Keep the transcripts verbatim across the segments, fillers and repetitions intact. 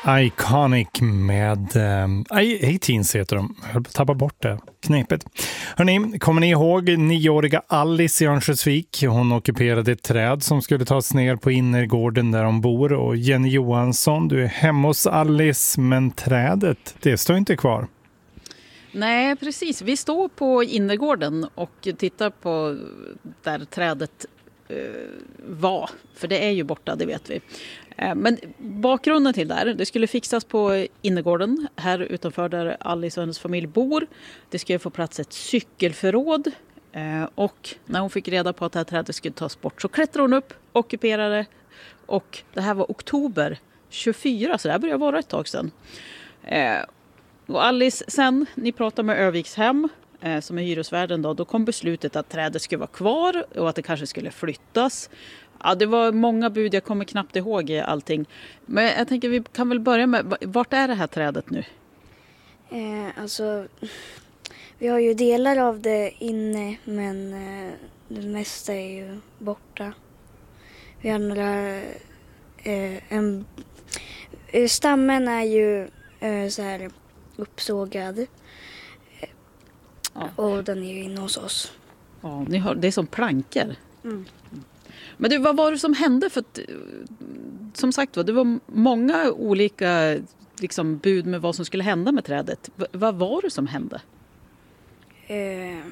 Iconic med äh, A-Teens heter de. Jag höll på att tappa bort det. Knepet. Hörrni, kommer ni ihåg nioåriga Alice i Örnsköldsvik? Hon ockuperade ett träd som skulle tas ner på innergården där hon bor. Och Jenny Johansson, du är hemma hos Alice, men trädet, det står inte kvar. Nej, precis. Vi står på innergården och tittar på där trädet eh, var. För det är ju borta, det vet vi. Eh, men bakgrunden till det här, det skulle fixas på innergården här utanför där Alice och hennes familj bor. Det skulle få plats ett cykelförråd. Eh, och när hon fick reda på att det här trädet skulle tas bort så klättrade hon upp, ockuperade. Och det här var oktober tjugofyra, så det här började vara ett tag sedan. Eh, Och Alice, sen ni pratade med Övikshem eh, som är hyresvärden då, då kom beslutet att trädet skulle vara kvar och att det kanske skulle flyttas. Ja, det var många bud, jag kommer knappt ihåg allting. Men jag tänker vi kan väl börja med, vart är det här trädet nu? Eh, alltså, vi har ju delar av det inne, men eh, det mesta är ju borta. Vi har några, eh, en, stammen är ju eh, så här uppsågad. Ja. Och den är ju inne hos oss. Ja, ni har, det är som plankor. Mm. Men du, vad var det som hände? För att, som sagt, det var många olika liksom, bud med vad som skulle hända med trädet. V- vad var det som hände? Eh,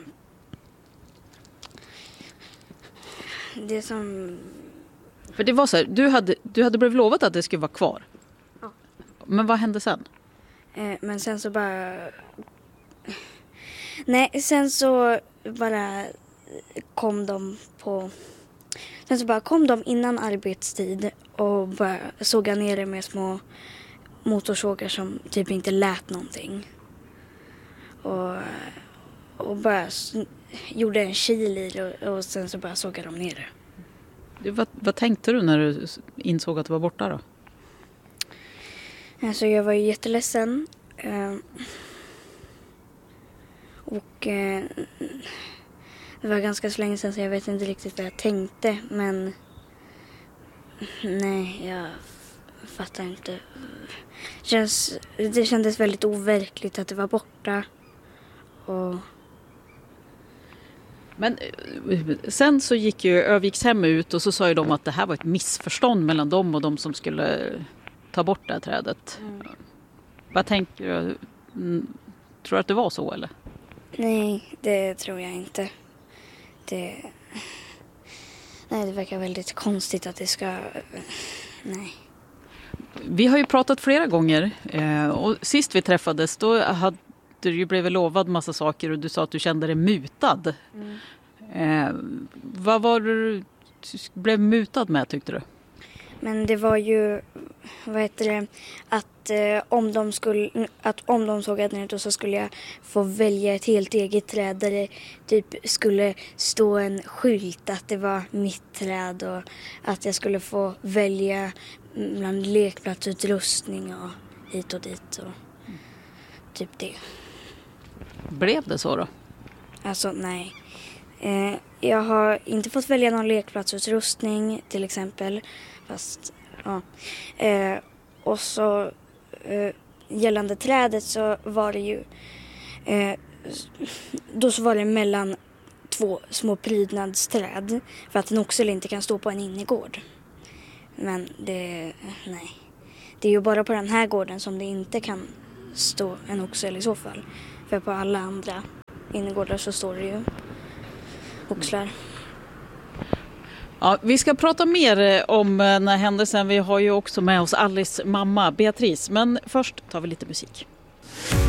det som... För det var så här, du hade, du hade blivit lovat att det skulle vara kvar. Ja. Men vad hände sen? Eh, men sen så bara... Nej, sen så bara kom de på... Sen så bara kom de innan arbetstid och bara sågade ner det med små motorsågar som typ inte lät någonting. Och, och bara gjorde en kil i det och, och sen så bara sågade de ner det. Du, vad, vad tänkte du när du insåg att det var borta då? Alltså jag var ju jätteledsen. Eh, och eh, det var ganska så länge sedan så jag vet inte riktigt vad jag tänkte. Men nej, jag fattar inte. Det, känns, det kändes väldigt overkligt att det var borta. Och... Men sen så gick ju Övikshem ut och så sa ju de att det här var ett missförstånd mellan dem och de som skulle ta bort det här trädet. Mm. Vad tänker du? Tror du att det var så eller? Nej, det tror jag inte. Det... Nej, det verkar väldigt konstigt att det ska... Nej. Vi har ju pratat flera gånger och sist vi träffades då hade du ju blivit lovad massa saker och du sa att du kände dig mutad. Mm. Eh, vad var det du blev mutad med tyckte du? Men det var ju, vad heter det, att, eh, om, de skulle, att om de såg att det så skulle jag få välja ett helt eget träd där det typ skulle stå en skylt att det var mitt träd och att jag skulle få välja bland lekplatsutrustning och hit och dit och mm. typ det. Blev det så då? Alltså nej. Eh, jag har inte fått välja någon lekplatsutrustning till exempel. Fast, ja. Eh, och så eh, gällande trädet så var det ju eh, då så var det mellan två små prydnadsträd för att en oxel inte kan stå på en innergård. Men det, nej. Det är ju bara på den här gården som det inte kan stå en oxel i så fall. För på alla andra innergårdar så står det ju oxlar. Ja, vi ska prata mer om den här händelsen. Vi har ju också med oss Alice mamma Beatrice. Men först tar vi lite musik.